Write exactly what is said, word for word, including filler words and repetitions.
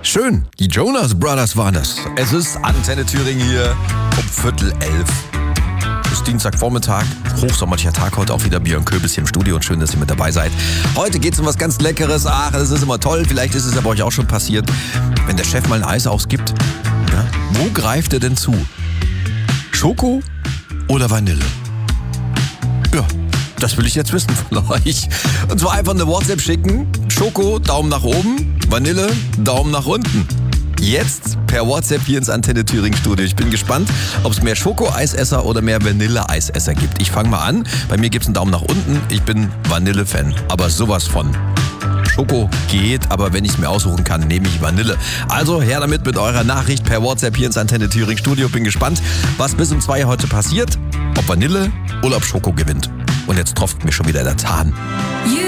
Schön, die Jonas Brothers waren das. Es ist Antenne Thüringen hier um Viertel elf. Es ist Dienstagvormittag, hochsommerlicher Tag heute auch wieder. Björn Köbels hier im Studio und schön, dass ihr mit dabei seid. Heute geht es um was ganz Leckeres. Ach, das ist immer toll. Vielleicht ist es ja bei euch auch schon passiert. Wenn der Chef mal ein Eis ausgibt, ja, wo greift er denn zu? Schoko oder Vanille? Ja, das will ich jetzt wissen von euch. Und zwar einfach eine WhatsApp schicken. Schoko, Daumen nach oben. Vanille, Daumen nach unten. Jetzt per WhatsApp hier ins Antenne Thüringen Studio. Ich bin gespannt, ob es mehr Schoko-Eisesser oder mehr Vanille-Eisesser gibt. Ich fange mal an. Bei mir gibt es einen Daumen nach unten. Ich bin Vanille-Fan, aber sowas von. Schoko geht, aber wenn ich es mir aussuchen kann, nehme ich Vanille. Also her damit mit eurer Nachricht per WhatsApp hier ins Antenne Thüringen Studio. Bin gespannt, was bis um zwei heute passiert. Ob Vanille oder ob Schoko gewinnt. Und jetzt tropft mir schon wieder der Zahn.